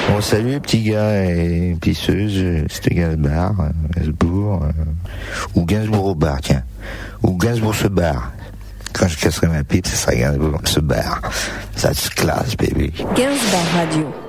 Bon, salut petits gars et pisseuses, c'était Gainsbourg, ou Gainsbourg au bar, tiens. Ou Gainsbourg se barre. Quand je casserai ma pipe, ce sera Gainsbourg se barre. Ça se classe, baby. Gainsbourg Radio.